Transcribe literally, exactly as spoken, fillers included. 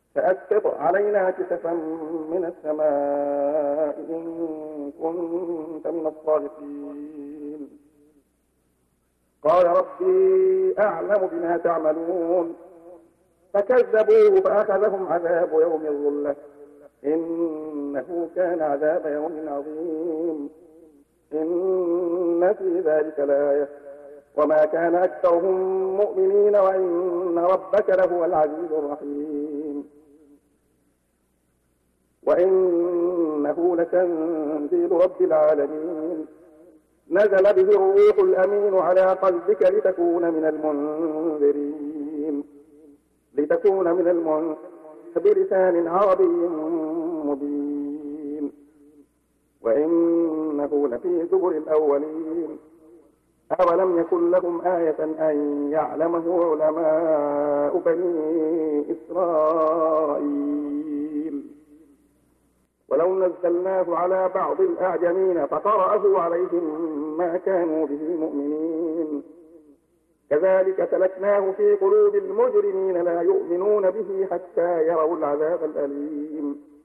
فأسقط علينا كسفا من السماء إن كنت من الصادقين. قال ربي أعلم بما تعملون. فكذبوه فأخذهم عذاب يوم الظلة إنه كان عذاب يوم عظيم. إن في ذلك لآية وما كان أكثرهم مؤمنين وإن ربك لهو العزيز الرحيم. وإنه لتنزيل رب العالمين نزل به الروح الأمين على قلبك لتكون من المنذرين لتكون من المنذرين بلسان عربي مبين. وإنه لفي زبر الأولين أولم يكن لهم آية أن يعلمه علماء بني إسرائيل. ولو نزلناه على بعض الأعجمين فقرأه عليهم ما كانوا به مؤمنين. كذلك سلكناه في قلوب المجرمين لا يؤمنون به حتى يروا العذاب الأليم.